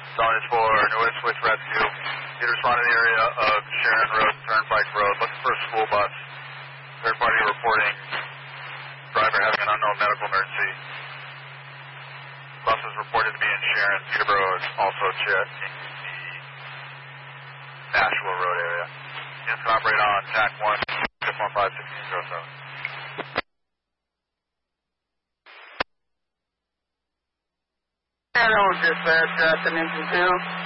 Zone is for New Ipswich Rescue. You respond to the area of Sharon Road, Turnpike Road, looking for a school bus. Third party reporting driver having an unknown medical emergency. Bus is reported to be in Sharon. Peterborough is also checking the Nashua Road area. Units can operate on TAC 1, 615-1607. Hello, dispatch, Grafton Engine 2.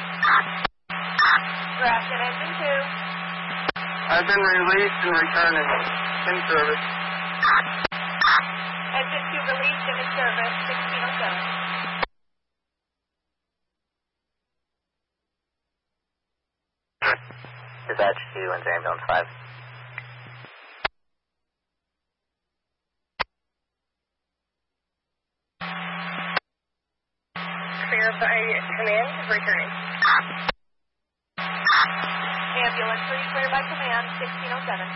Grafton Engine 2. I've been released and returning in service. Engine 2 released and in service, 1607. Dispatch to Windsor Ambulance 5. Clear by command, returning. Ambulance 3, clear by command, 1607.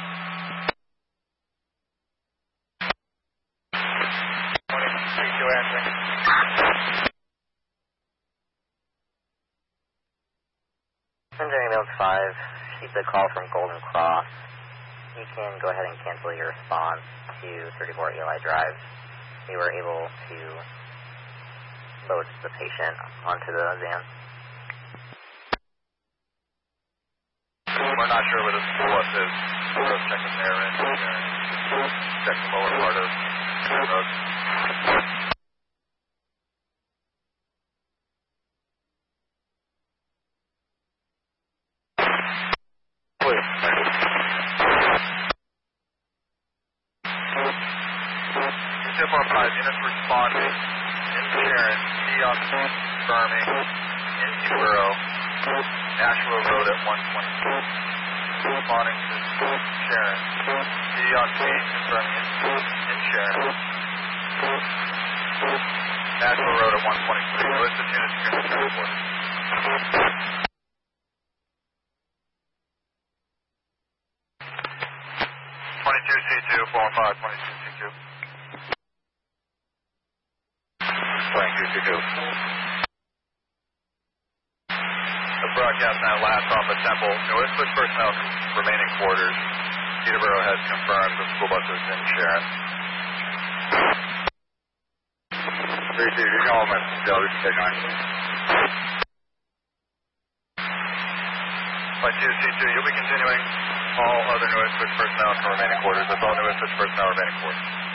Windsor Ambulance 5, received a call from Golden Cross. You can go ahead and cancel your response to 34 Eli Drive. We were able to load the patient onto the van. We're not sure where the school bus is. We're checking their end. Check the lower part of the road. Tip on 5 units responding in Sharon, T on confirming in Peterborough, Nashua Road at 120. Responding to Sharon, T on T confirming in Sharon, Nashua Road at 123. List of units you can transport. 22C2, 415, 22C2. 22C2. The broadcast now last off at Temple. New Ipswich personnel remaining quarters. Peterborough has confirmed the school bus is in Sharon. 3C, you can all message Delta, take 9. By 2C2, you'll be continuing all other New Ipswich personnel to remaining quarters. That's all New Ipswich personnel remaining quarters.